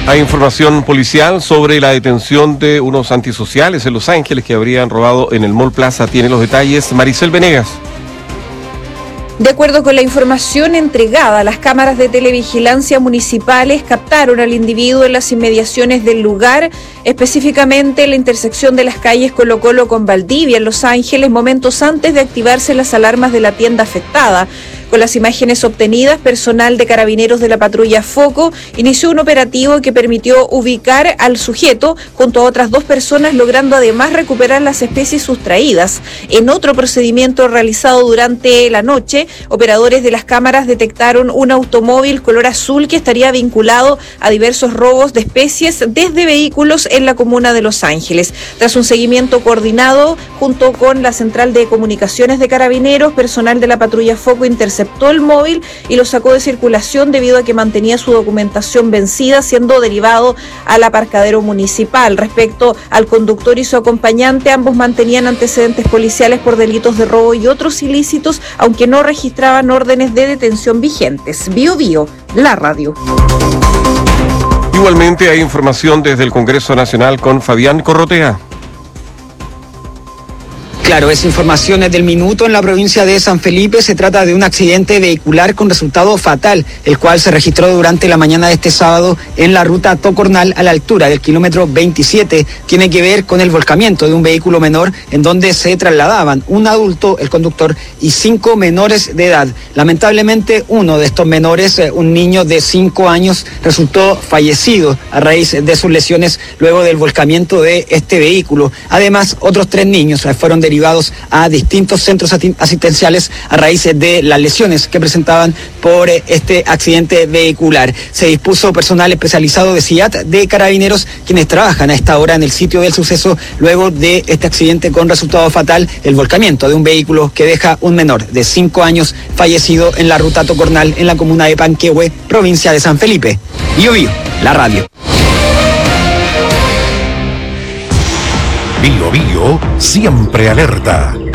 Hay información policial sobre la detención de unos antisociales en Los Ángeles que habrían robado en el Mall Plaza. Tiene los detalles Maricel Venegas. De acuerdo con la información entregada, las cámaras de televigilancia municipales captaron al individuo en las inmediaciones del lugar, específicamente en la intersección de las calles Colo Colo con Valdivia, en Los Ángeles, momentos antes de activarse las alarmas de la tienda afectada. Con las imágenes obtenidas, personal de Carabineros de la patrulla Foco inició un operativo que permitió ubicar al sujeto junto a otras 2 personas, logrando además recuperar las especies sustraídas. En otro procedimiento realizado durante la noche, operadores de las cámaras detectaron un automóvil color azul que estaría vinculado a diversos robos de especies desde vehículos en la comuna de Los Ángeles. Tras un seguimiento coordinado junto con la Central de Comunicaciones de Carabineros, personal de la patrulla Foco interceptó el móvil y lo sacó de circulación debido a que mantenía su documentación vencida, siendo derivado al aparcadero municipal. Respecto al conductor y su acompañante, ambos mantenían antecedentes policiales por delitos de robo y otros ilícitos, aunque no registraban órdenes de detención vigentes. Bio Bio, la radio. Igualmente hay información desde el Congreso Nacional con Fabián Corrotea. Claro, es información del minuto en la provincia de San Felipe. Se trata de un accidente vehicular con resultado fatal, el cual se registró durante la mañana de este sábado en la ruta Tocornal a la altura del kilómetro 27. Tiene que ver con el volcamiento de un vehículo menor en donde se trasladaban un adulto, el conductor, y 5 menores de edad. Lamentablemente, uno de estos menores, un niño de 5 años, resultó fallecido a raíz de sus lesiones luego del volcamiento de este vehículo. Además, otros 3 niños fueron derivados a distintos centros asistenciales a raíz de las lesiones que presentaban por este accidente vehicular. Se dispuso personal especializado de CIAT de Carabineros, quienes trabajan a esta hora en el sitio del suceso luego de este accidente con resultado fatal, el volcamiento de un vehículo que deja un menor de 5 años fallecido en la ruta Tocornal en la comuna de Panquehue, provincia de San Felipe. Bio Bio, la radio. Bio Bio, siempre alerta.